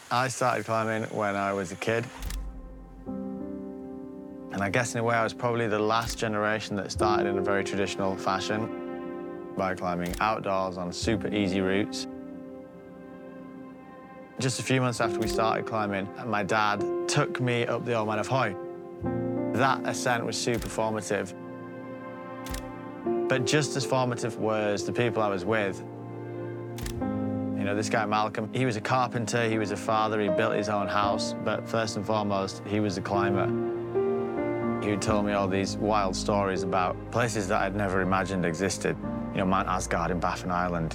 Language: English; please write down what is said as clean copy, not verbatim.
I started climbing when I was a kid. And I guess in a way I was probably the last generation that started in a very traditional fashion by climbing outdoors on super easy routes. Just a few months after we started climbing, my dad took me up the Old Man of Hoy. That ascent was super formative. But just as formative was the people I was with. You know, this guy Malcolm, he was a carpenter, he was a father, he built his own house, but first and foremost, he was a climber. He would tell me all these wild stories about places that I'd never imagined existed. You know, Mount Asgard in Baffin Island,